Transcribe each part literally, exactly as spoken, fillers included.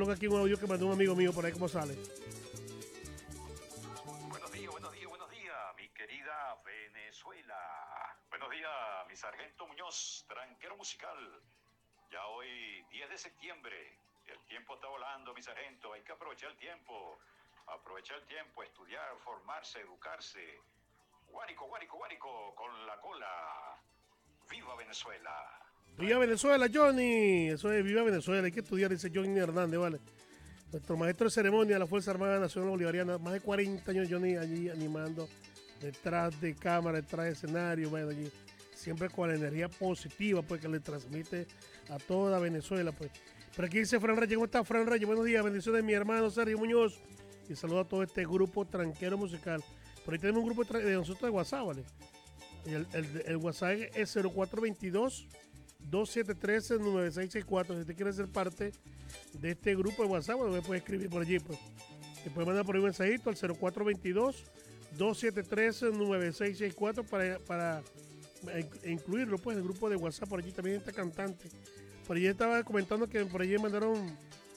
toca aquí un audio que mandó un amigo mío por ahí, ¿cómo sale? Buenos días, buenos días, buenos días, mi querida Venezuela. Buenos días, mi sargento Muñoz, tranquero musical. Ya hoy, diez de septiembre, el tiempo está volando, mi sargento. Hay que aprovechar el tiempo, aprovechar el tiempo, estudiar, formarse, educarse. Guárico, guárico, guárico, con la cola. ¡Viva Venezuela! ¡Viva Venezuela, Johnny! Eso es, viva Venezuela, hay que estudiar, dice Johnny Hernández, ¿vale? Nuestro maestro de ceremonia de la Fuerza Armada Nacional Bolivariana, más de cuarenta años Johnny allí animando, detrás de cámara, detrás de escenario, bueno, allí siempre con la energía positiva, pues, que le transmite a toda Venezuela, pues. Pero aquí dice Fran Reyes, ¿cómo está Fran Reyes? Buenos días, bendiciones de mi hermano Sergio Muñoz, y saludo a todo este grupo tranquero musical. Por ahí tenemos un grupo de nosotros de WhatsApp, ¿vale? El, el, el WhatsApp es cero cuatro veintidós, dos siete uno tres, nueve seis seis cuatro. Si usted quiere ser parte de este grupo de WhatsApp, bueno, me puede escribir por allí, pues. Te puede mandar por ahí un mensajito al cero cuatro veintidós, dos siete tres, nueve seis seis cuatro para, para incluirlo, pues, en el grupo de WhatsApp. Por allí también está cantante. Por allí estaba comentando que por allí me mandaron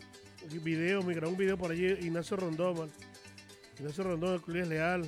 video, me grabó un video por allí Ignacio Rondón, man. Ignacio Rondón, el Club Leal.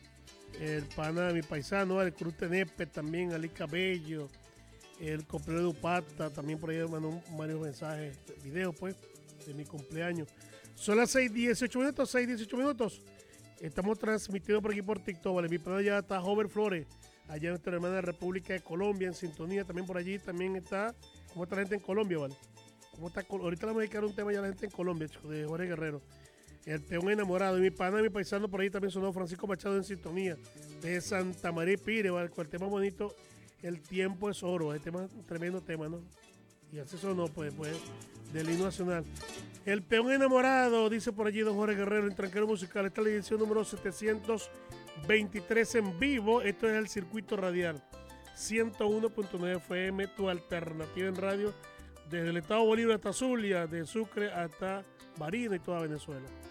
El pana de mi paisano, el Cruz Tenepe también, Ali Cabello, el cumpleaños de Upata, también por ahí me mandó varios mensajes, videos pues, de mi cumpleaños. Son las seis dieciocho minutos, seis dieciocho minutos. Estamos transmitiendo por aquí por TikTok, ¿vale? Mi pana ya está Hover Flores, allá nuestra hermana de República de Colombia, en sintonía, también por allí, también está, ¿cómo está la gente en Colombia, vale? ¿Cómo está? Ahorita le vamos a dedicar un tema ya a la gente en Colombia, chicos, de Jorge Guerrero. El peón enamorado. Y mi pana, mi paisano, por ahí también sonó Francisco Machado en sintonía. De Santa María Pire, ¿vale? Con el tema bonito, El tiempo es oro. El tema, un tremendo tema, ¿no? Y así sonó, pues, pues, del himno nacional. El peón enamorado, dice por allí don Jorge Guerrero, en Tranquero Musical. Esta es la edición número setecientos veintitrés en vivo. Esto es el circuito radial. ciento uno punto nueve F M, tu alternativa en radio. Desde el estado Bolívar hasta Zulia, de Sucre hasta Barinas y toda Venezuela.